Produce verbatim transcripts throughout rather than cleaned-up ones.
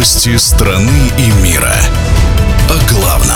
Новости страны и мира. О главном.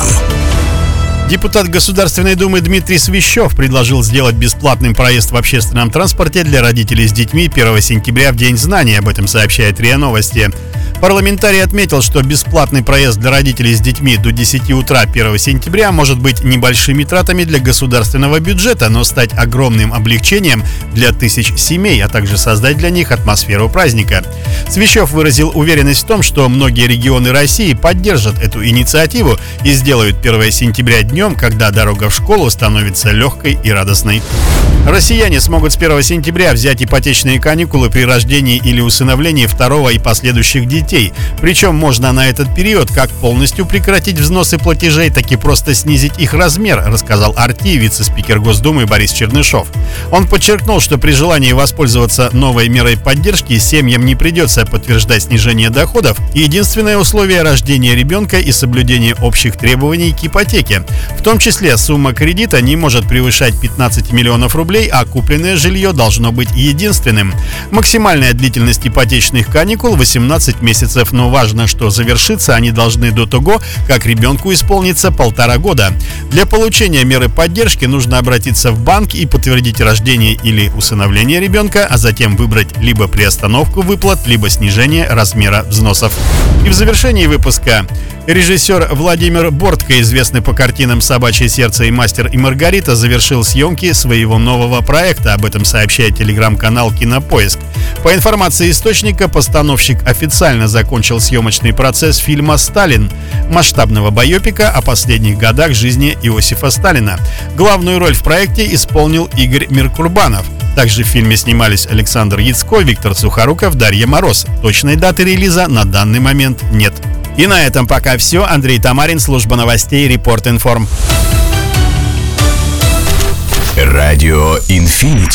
Депутат Государственной Думы Дмитрий Свищев предложил сделать бесплатным проезд в общественном транспорте для родителей с детьми первого сентября в День знаний. Об этом сообщает РИА Новости. Парламентарий отметил, что бесплатный проезд для родителей с детьми до десяти утра первого сентября может быть небольшими тратами для государственного бюджета, но стать огромным облегчением для тысяч семей, а также создать для них атмосферу праздника. Свищев выразил уверенность в том, что многие регионы России поддержат эту инициативу и сделают первого сентября днем, когда дорога в школу становится легкой и радостной. Россияне смогут с первого сентября взять ипотечные каникулы при рождении или усыновлении второго и последующих детей. Причем можно на этот период как полностью прекратить взносы платежей, так и просто снизить их размер, рассказал Арти вице-спикер Госдумы Борис Чернышов. Он подчеркнул, что при желании воспользоваться новой мерой поддержки семьям не придется подтверждать снижение доходов. Единственное условие — рождения ребенка и соблюдение общих требований к ипотеке. В том числе сумма кредита не может превышать пятнадцать миллионов рублей, а купленное жилье должно быть единственным. Максимальная длительность ипотечных каникул — восемнадцать месяцев, но важно, что завершиться они должны до того, как ребенку исполнится полтора года. Для получения меры поддержки нужно обратиться в банк и подтвердить рождение или усыновление ребенка, а затем выбрать либо приостановку выплат, либо снижение размера взносов. И в завершении выпуска. Режиссер Владимир Бортко, известный по картинам «Собачье сердце» и «Мастер и Маргарита», завершил съемки своего нового проекта. Об этом сообщает телеграм-канал «Кинопоиск». По информации источника, постановщик официально закончил съемочный процесс фильма «Сталин» — масштабного байопика о последних годах жизни Иосифа Сталина. Главную роль в проекте исполнил Игорь Миркурбанов. Также в фильме снимались Александр Яцко, Виктор Сухоруков, Дарья Мороз. Точной даты релиза на данный момент нет. И на этом пока все. Андрей Тамарин, служба новостей Репорт Информ. Радио Инфинити.